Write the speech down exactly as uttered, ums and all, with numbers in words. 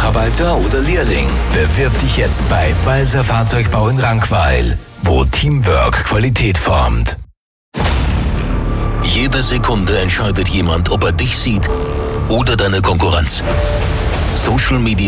Mitarbeiter oder Lehrling? Bewirb dich jetzt bei Balser Fahrzeugbau in Rankweil, wo Teamwork Qualität formt. Jede Sekunde entscheidet jemand, ob er dich sieht oder deine Konkurrenz. Social Media